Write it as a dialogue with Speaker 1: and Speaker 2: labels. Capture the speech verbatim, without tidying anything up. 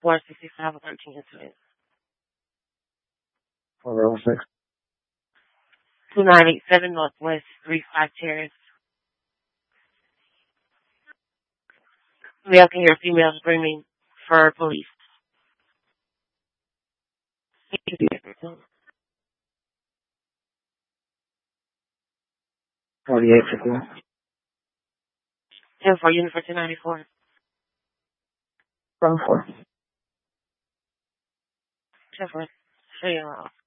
Speaker 1: four sixty-five thirteen Street.
Speaker 2: four oh six.
Speaker 1: two nine eight seven Northwest three five Terrace. Male can hear female screaming for police.
Speaker 2: forty-eight fifty-one.
Speaker 1: ten four unit for two ninety-four.
Speaker 2: From four.
Speaker 1: ten four. Show you around.